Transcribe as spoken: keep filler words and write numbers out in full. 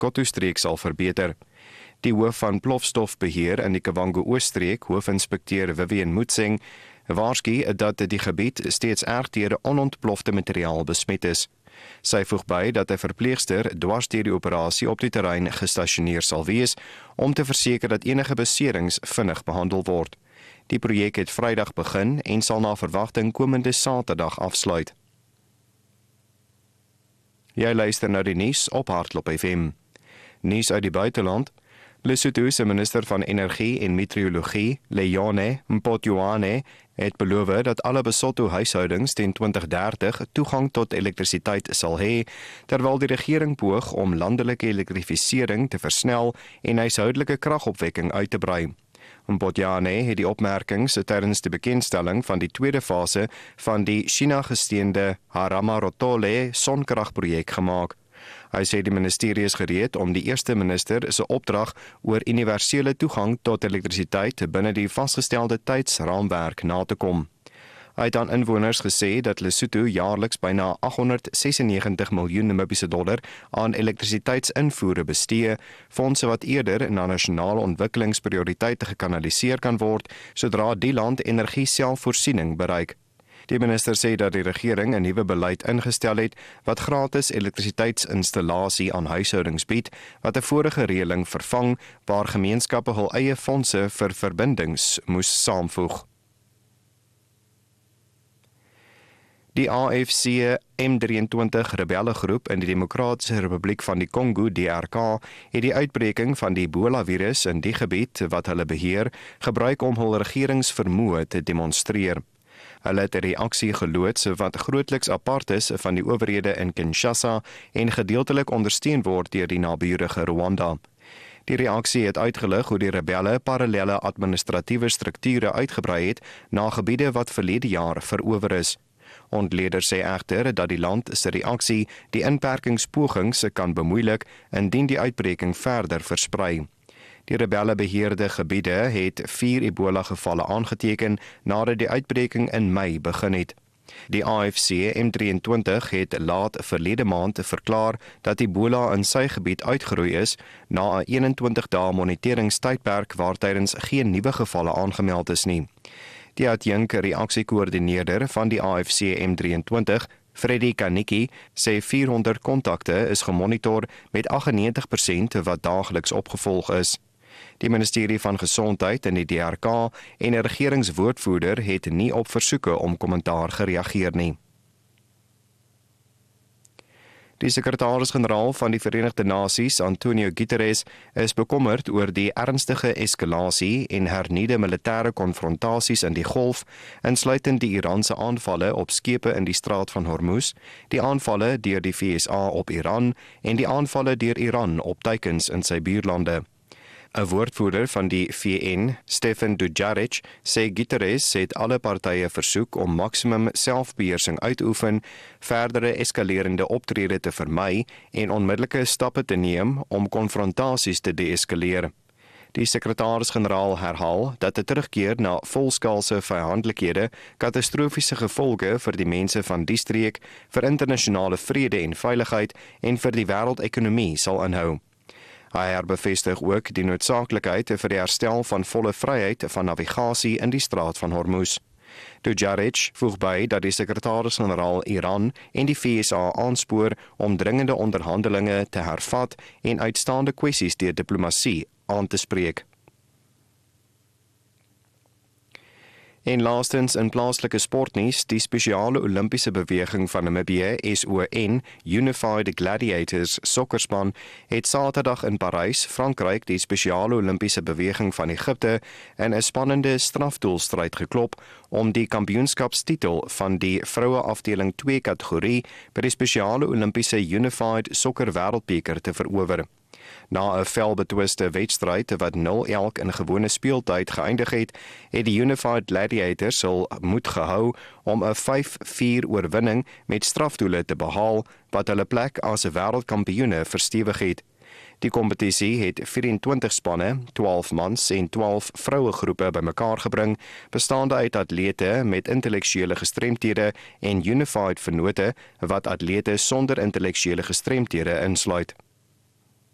Kotto-streek sal verbeter. Die hoof van plofstofbeheer in die Kavango-Oos-streek, hoofinspekteur Vivian Moetsing, waarsku dat die gebied steeds erg deur onontplofte materiaal besmet is. Sy voeg by dat 'n verpleegster dwars deur die operasie op die terrein gestasioneer sal wees om te verseker dat enige beserings vinnig behandel word. Die projek het Vrydag begin en sal na verwagting komende Saterdag afsluit. Jy luister na die nuus op Hardloop F M. Nuus uit die buiteland. Lesotho se minister van Energie en Meteorologie, Leone Mpotjoane, het beloof dat alle Basotho huishoudings teen twintig dertig toegang tot elektrisiteit sal hê, terwyl die regering poog om landelike elektrifisering te versnel en huishoudelike kragopwekking uit te brei. Mpotjoane het die opmerkings tydens die bekendstelling van die tweede fase van die China-gesteende Haramarotole sonkragprojek gemaak. Hy sê die ministerie is gereed om die eerste minister se opdrag oor universele toegang tot elektrisiteit binne die vasgestelde tydsraamwerk na te kom. Hy het aan inwoners gesê dat Lesotho jaarliks byna aghonderdsesennegentig miljoen Namibiese dollar aan elektrisiteitsinvoere bestee, fondse wat eerder na nasionale ontwikkelingsprioriteite gekanaliseer kan word sodra die land energie selfvoorsiening bereik. Die minister sê dat die regering 'n nuwe beleid ingestel het wat gratis elektrisiteitsinstallasie aan huishoudings bied, wat 'n vorige reëling vervang waar gemeenskappe hul eie fondse vir verbindings moes saamvoeg. Die A F C M drieëntwintig rebellegroep in die Demokratiese Republiek van die Kongo, D R K, het die uitbreking van die Ebola-virus in die gebied wat hulle beheer, gebruik om hul regeringsvermoë te demonstreer. Hulle het 'n reaksie geloods wat grootliks apart is van die owerhede in Kinshasa en gedeeltelik ondersteun word deur die naburige Rwanda. Die reaksie het uitgelig hoe die rebelle parallelle administratiewe strukture uitgebrei het na gebiede wat verlede jaar verower is. Ontleeders sê egter dat die land se reaksie die inperkingspogings kan bemoeilik indien die uitbreking verder versprei. Die rebelle beheerde gebiede het vier Ebola-gevalle aangeteken nadat die uitbreking in Mei begin het. Die A F C M drieëntwintig het laat verlede maand verklaar dat Ebola in sy gebied uitgeroei is na 'n eenentwintig dae moniteringstydperk waar tydens geen nuwe gevalle aangemeld is nie. Die adjunk reaksiekoördineerder van die A F C M drieëntwintig, Freddy Kaniki, sê vierhonderd kontakte is gemonitor met aggennegentig persent wat daagliks opgevolg is. Die ministerie van Gesondheid in die D R K en 'n regeringswoordvoerder het nie op versoeke om kommentaar gereageer nie. Die sekretaris-generaal van die Verenigde Nasies, Antonio Guterres, is bekommerd oor die ernstige eskalasie en hernuide militêre konfrontasies in die Golf, insluitend die Iranse aanvalle op skepe in die Straat van Hormuz, die aanvalle deur die V S A op Iran en die aanvalle deur Iran op teikens in sy buurlande. 'n Woordvoerder van die V N, Stefan Dujarric, sê Guterres het alle partye versoek om maksimum selfbeheersing uit te oefen, verdere eskalerende optrede te vermy en onmiddellike stappe te neem om konfrontasies te deeskaleer. Die sekretaris-generaal herhaal dat 'n terugkeer na volskaalse vyandelikhede katastrofiese gevolge vir die mense van die streek, vir internasionale vrede en veiligheid en vir die wêreldekonomie sal inhou. Hy herbevestig ook die noodsaaklikheid vir die herstel van volle vryheid van navigasie in die Straat van Hormuz. Dujarric voeg by dat die sekretaris-generaal Iran en die V S A aanspoor om dringende onderhandelinge te hervat en uitstaande kwessies deur diplomatie aan te spreek. En laastens in plaaslike sportnuus, die spesiale Olimpiese beweging van Namibië, S O N, Unified Gladiators sokkerspan, het Saterdag in Parys, Frankryk, die spesiale Olimpiese beweging van Egipte in 'n spannende strafdoelstryd geklop om die kampioenskapstitel van die vroue afdeling twee kategorie by die spesiale Olimpiese Unified Sokker Wêreldbeker te verower. Na 'n felbetwiste wedstryd wat nul elk in gewone speeltyd geëindig het, het die Unified Gladiators hul moed gehou om 'n vyf vier oorwinning met strafdoele te behaal wat hulle plek as wêreldkampioene verstewig het. Die kompetisie het vyf-en-twintig spanne, twaalf mans en twaalf vroue groepe bymekaar gebring, bestaande uit atlete met intellektuele gestremthede en Unified vennote wat atlete sonder intellektuele gestremthede insluit.